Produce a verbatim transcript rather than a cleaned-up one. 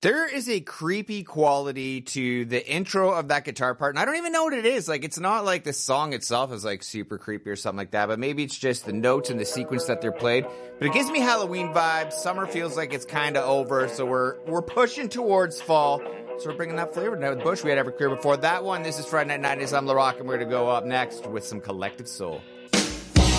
There is a creepy quality to the intro of that guitar part, and I don't even know what it is. Like, it's not like the song itself is like super creepy or something like that, but maybe it's just the notes and the sequence that they're played. But it gives me Halloween vibes. Summer feels like it's kind of over, so we're we're pushing towards fall. So we're bringing that flavor now with Bush. We had Everclear before that one. This is Friday Night nineties. I'm LaRock, and we're going to go up next with some Collective Soul.